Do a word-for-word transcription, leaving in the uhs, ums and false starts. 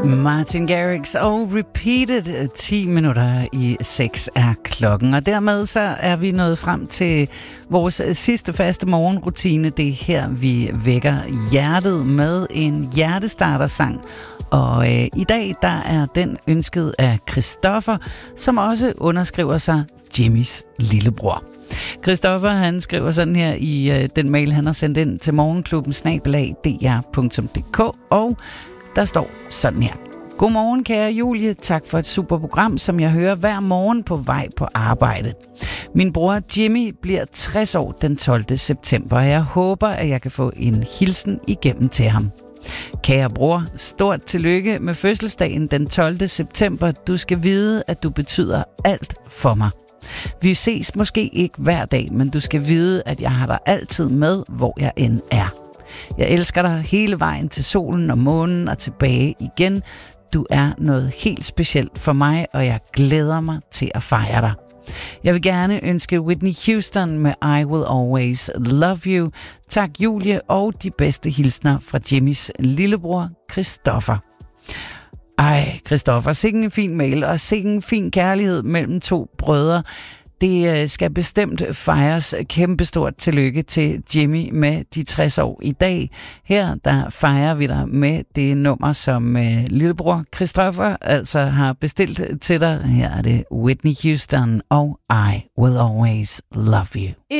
Martin Garrix og Repeated. ti minutter i seks er klokken, og dermed så er vi nået frem til vores sidste faste morgenrutine. Det er her, vi vækker hjertet med en hjertestartersang. Og øh, i dag, der er den ønsket af Christoffer, som også underskriver sig Jimmys lillebror. Christoffer, han skriver sådan her i øh, den mail, han har sendt ind til morgenklubben snabel-a d r punktum d k, og der står sådan her. Godmorgen, kære Julie. Tak for et super program, som jeg hører hver morgen på vej på arbejde. Min bror Jimmy bliver tres år den tolvte september, og jeg håber, at jeg kan få en hilsen igennem til ham. Kære bror, stort tillykke med fødselsdagen den tolvte september. Du skal vide, at du betyder alt for mig. Vi ses måske ikke hver dag, men du skal vide, at jeg har dig altid med, hvor jeg end er. Jeg elsker dig hele vejen til solen og månen og tilbage igen. Du er noget helt specielt for mig, og jeg glæder mig til at fejre dig. Jeg vil gerne ønske Whitney Houston med I Will Always Love You. Tak Julie, og de bedste hilsner fra Jimmys lillebror Christoffer. Ej, Christoffer, sikke en fin mail, og sikke en fin kærlighed mellem to brødre. Det skal bestemt fejres. Kæmpestort tillykke til Jimmy med de tres år i dag. Her der fejrer vi dig med det nummer, som uh, lillebror Christoffer altså har bestilt til dig. Her er det Whitney Houston og I Will Always Love You.